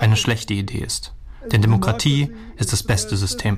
eine schlechte Idee ist. Denn Demokratie ist das beste System.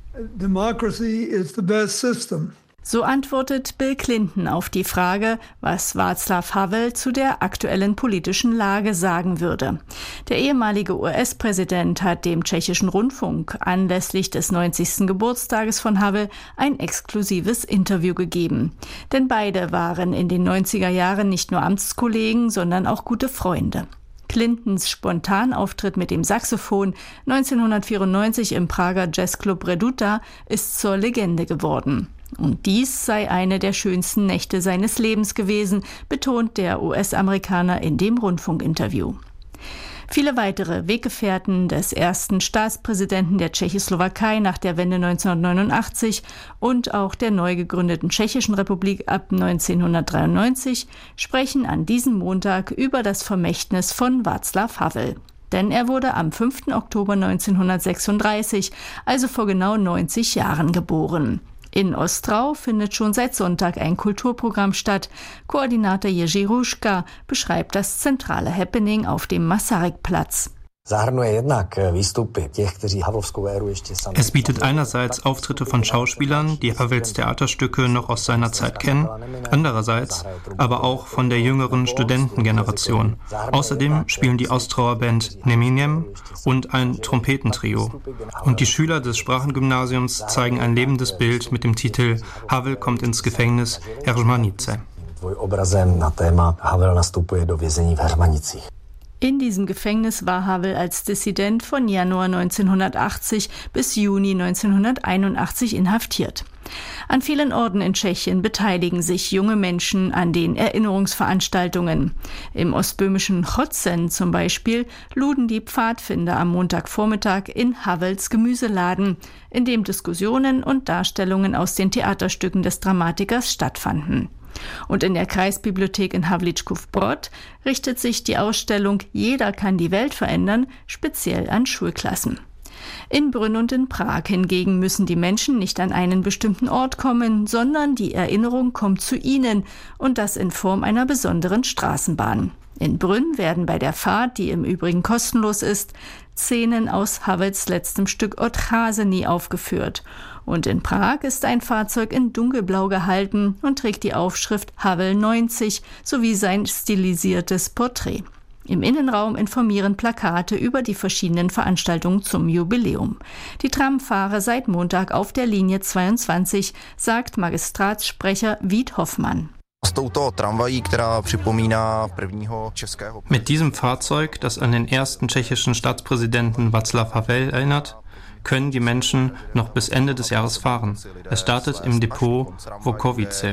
So antwortet Bill Clinton auf die Frage, was Václav Havel zu der aktuellen politischen Lage sagen würde. Der ehemalige US-Präsident hat dem tschechischen Rundfunk anlässlich des 90. Geburtstages von Havel ein exklusives Interview gegeben. Denn beide waren in den 90er Jahren nicht nur Amtskollegen, sondern auch gute Freunde. Clintons Spontanauftritt mit dem Saxophon 1994 im Prager Jazzclub Reduta ist zur Legende geworden. Und dies sei eine der schönsten Nächte seines Lebens gewesen, betont der US-Amerikaner in dem Rundfunkinterview. Viele weitere Weggefährten des ersten Staatspräsidenten der Tschechoslowakei nach der Wende 1989 und auch der neu gegründeten Tschechischen Republik ab 1993 sprechen an diesem Montag über das Vermächtnis von Václav Havel. Denn er wurde am 5. Oktober 1936, also vor genau 90 Jahren, geboren. In Ostrau findet schon seit Sonntag ein Kulturprogramm statt. Koordinator Jerzy Ruschka beschreibt das zentrale Happening auf dem Masarykplatz. Es bietet einerseits Auftritte von Schauspielern, die Havels Theaterstücke noch aus seiner Zeit kennen, andererseits aber auch von der jüngeren Studentengeneration. Außerdem spielen die Ostrauer Band Neminem und ein Trompetentrio. Und die Schüler des Sprachengymnasiums zeigen ein lebendes Bild mit dem Titel Havel kommt ins Gefängnis Hermanice. In diesem Gefängnis war Havel als Dissident von Januar 1980 bis Juni 1981 inhaftiert. An vielen Orten in Tschechien beteiligen sich junge Menschen an den Erinnerungsveranstaltungen. Im ostböhmischen Chotzen zum Beispiel luden die Pfadfinder am Montagvormittag in Havels Gemüseladen, in dem Diskussionen und Darstellungen aus den Theaterstücken des Dramatikers stattfanden. Und in der Kreisbibliothek in Havlíčkův-Brod richtet sich die Ausstellung Jeder kann die Welt verändern speziell an Schulklassen. In Brünn und in Prag hingegen müssen die Menschen nicht an einen bestimmten Ort kommen, sondern die Erinnerung kommt zu ihnen und das in Form einer besonderen Straßenbahn. In Brünn werden bei der Fahrt, die im Übrigen kostenlos ist, Szenen aus Havels letztem Stück Odcházení aufgeführt. Und in Prag ist ein Fahrzeug in dunkelblau gehalten und trägt die Aufschrift Havel 90 sowie sein stilisiertes Porträt. Im Innenraum informieren Plakate über die verschiedenen Veranstaltungen zum Jubiläum. Die Tram fahre seit Montag auf der Linie 22, sagt Magistratssprecher Vít Hoffmann. Mit diesem Fahrzeug, das an den ersten tschechischen Staatspräsidenten Václav Havel erinnert, können die Menschen noch bis Ende des Jahres fahren. Es startet im Depot Volkovice.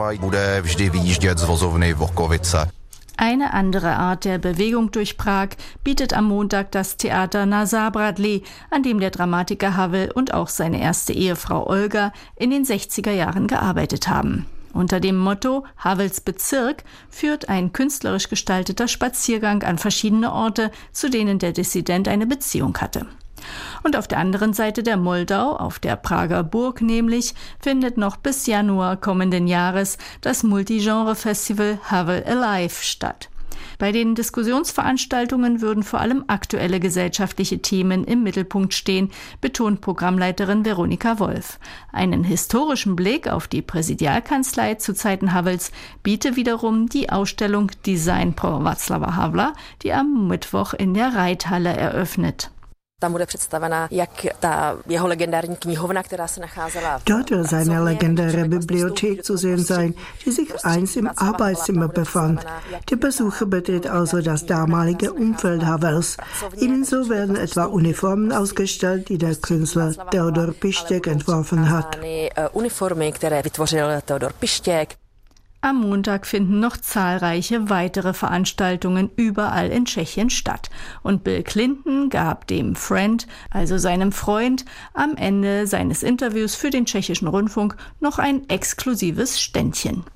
Eine andere Art der Bewegung durch Prag bietet am Montag das Theater Na Zábradlí, an dem der Dramatiker Havel und auch seine erste Ehefrau Olga in den 60er Jahren gearbeitet haben. Unter dem Motto Havels Bezirk führt ein künstlerisch gestalteter Spaziergang an verschiedene Orte, zu denen der Dissident eine Beziehung hatte. Und auf der anderen Seite der Moldau, auf der Prager Burg nämlich, findet noch bis Januar kommenden Jahres das Multigenre-Festival Havel Alive statt. Bei den Diskussionsveranstaltungen würden vor allem aktuelle gesellschaftliche Themen im Mittelpunkt stehen, betont Programmleiterin Veronika Wolf. Einen historischen Blick auf die Präsidialkanzlei zu Zeiten Havels biete wiederum die Ausstellung Design pro Václava Havla, die am Mittwoch in der Reithalle eröffnet. Dort wird seine legendäre Bibliothek zu sehen sein, die sich einst im Arbeitszimmer befand. Der Besucher betritt also das damalige Umfeld Havels. Ebenso werden etwa Uniformen ausgestellt, die der Künstler Theodor Pištěk entworfen hat. Am Montag finden noch zahlreiche weitere Veranstaltungen überall in Tschechien statt. Und Bill Clinton gab dem Friend, also seinem Freund, am Ende seines Interviews für den tschechischen Rundfunk noch ein exklusives Ständchen.